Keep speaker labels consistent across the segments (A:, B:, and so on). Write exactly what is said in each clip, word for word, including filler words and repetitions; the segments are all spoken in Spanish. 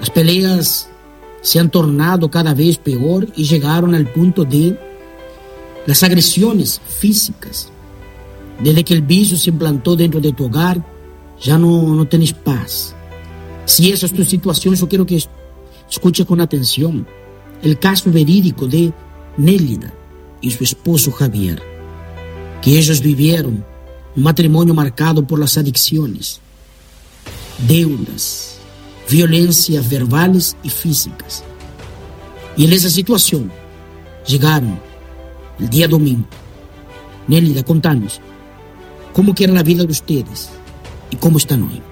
A: Las peleas se han tornado cada vez peor y llegaron al punto de las agresiones físicas. Desde que el vicio se implantó dentro de tu hogar, ya no, no tienes paz. Si esa es tu situación, yo quiero que escuche con atención el caso verídico de Nélida y su esposo Javier, que ellos vivieron un matrimonio marcado por las adicciones, deudas, violencias verbales y físicas. Y en esa situación llegaron el día domingo. Nélida, contanos, ¿cómo que era la vida de ustedes y cómo están hoy?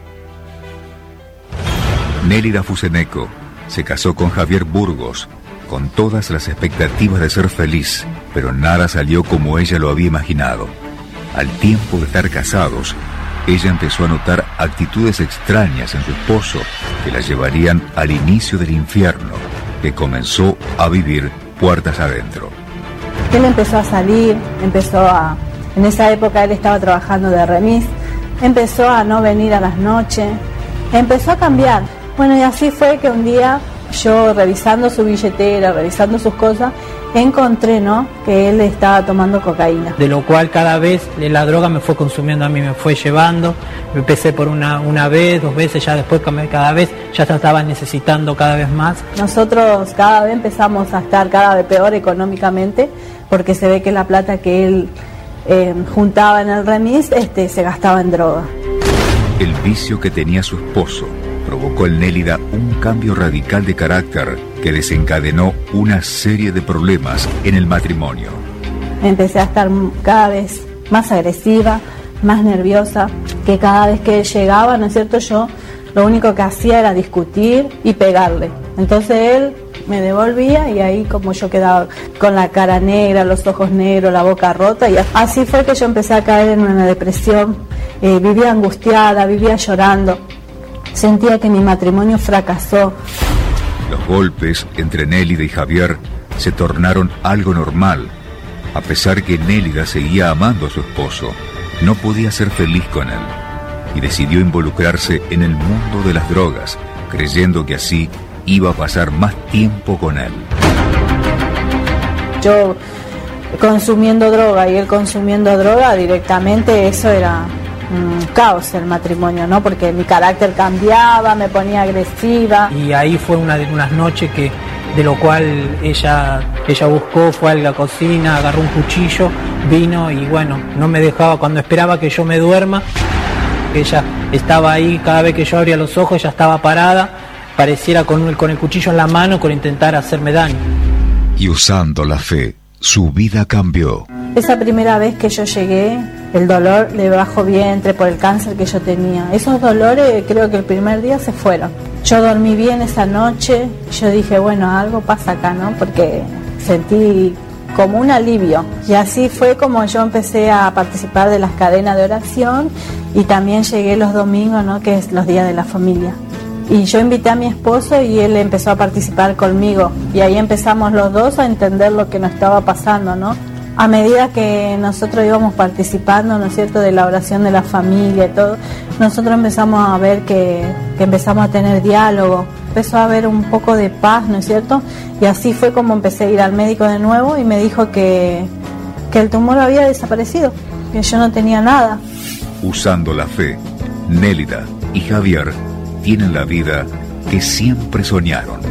B: Nélida Fuseneco se casó con Javier Burgos, con todas las expectativas de ser feliz, pero nada salió como ella lo había imaginado. Al tiempo de estar casados, ella empezó a notar actitudes extrañas en su esposo que la llevarían al inicio del infierno, que comenzó a vivir puertas adentro.
C: Él empezó a salir, empezó a... En esa época él estaba trabajando de remis, empezó a no venir a las noches, empezó a cambiar. Bueno, y así fue que un día yo, revisando su billetera, revisando sus cosas, encontré, ¿no?, que él estaba tomando cocaína.
D: De lo cual cada vez la droga me fue consumiendo a mí, me fue llevando. Empecé por una, una vez, dos veces, ya después cada vez ya estaba necesitando cada vez más.
C: Nosotros cada vez empezamos a estar cada vez peor económicamente, porque se ve que la plata que él eh, juntaba en el remis este, se gastaba en droga.
B: El vicio que tenía su esposo provocó en Nélida un cambio radical de carácter que desencadenó una serie de problemas en el matrimonio.
C: Empecé a estar cada vez más agresiva, más nerviosa, que cada vez que él llegaba, ¿no es cierto?, yo lo único que hacía era discutir y pegarle. Entonces él me devolvía y ahí como yo quedaba con la cara negra, los ojos negros, la boca rota, y así fue que yo empecé a caer en una depresión. Eh, vivía angustiada, vivía llorando. Sentía que mi matrimonio fracasó.
B: Los golpes entre Nélida y Javier se tornaron algo normal. A pesar que Nélida seguía amando a su esposo, no podía ser feliz con él y decidió involucrarse en el mundo de las drogas, creyendo que así iba a pasar más tiempo con él.
C: Yo consumiendo droga y él consumiendo droga directamente, eso era un caos el matrimonio, ¿no? Porque mi carácter cambiaba, me ponía agresiva.
D: Y ahí fue una de unas noches que de lo cual ella ella buscó, fue a la cocina, agarró un cuchillo, vino y bueno, no me dejaba, cuando esperaba que yo me duerma, ella estaba ahí, cada vez que yo abría los ojos ella estaba parada, pareciera con el, con el cuchillo en la mano, con intentar hacerme daño.
B: Y usando la fe, su vida cambió.
C: Esa primera vez que yo llegué, el dolor de bajo vientre por el cáncer que yo tenía, esos dolores creo que el primer día se fueron. Yo dormí bien esa noche, yo dije, bueno, algo pasa acá, ¿no? Porque sentí como un alivio. Y así fue como yo empecé a participar de las cadenas de oración y también llegué los domingos, ¿no?, que es los días de la familia. Y yo invité a mi esposo y él empezó a participar conmigo. Y ahí empezamos los dos a entender lo que nos estaba pasando, ¿no? A medida que nosotros íbamos participando, ¿no es cierto?, de la oración de la familia y todo, nosotros empezamos a ver que, que empezamos a tener diálogo, empezó a haber un poco de paz, ¿no es cierto? Y así fue como empecé a ir al médico de nuevo y me dijo que, que el tumor había desaparecido, que yo no tenía nada.
B: Usando la fe, Nélida y Javier tienen la vida que siempre soñaron.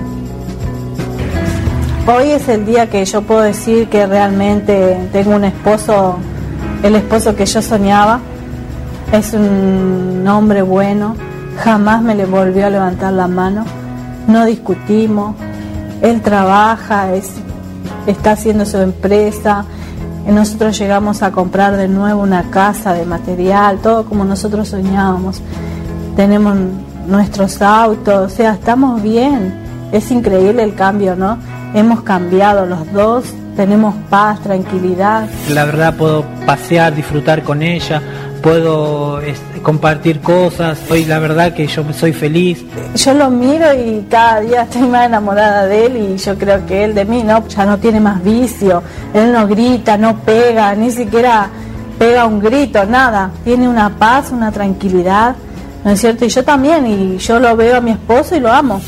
C: Hoy es el día que yo puedo decir que realmente tengo un esposo, el esposo que yo soñaba. Es un hombre bueno, jamás me le volvió a levantar la mano, no discutimos, él trabaja, es, está haciendo su empresa, nosotros llegamos a comprar de nuevo una casa de material, todo como nosotros soñábamos, tenemos nuestros autos, o sea, estamos bien, es increíble el cambio, ¿no? Hemos cambiado los dos, tenemos paz, tranquilidad.
D: La verdad puedo pasear, disfrutar con ella, puedo este, compartir cosas. Hoy la verdad que yo soy feliz.
C: Yo lo miro y cada día estoy más enamorada de él y yo creo que él de mí, ¿no? Ya no tiene más vicio, él no grita, no pega, ni siquiera pega un grito, nada. Tiene una paz, una tranquilidad, ¿no es cierto? Y yo también, y yo lo veo a mi esposo y lo amo.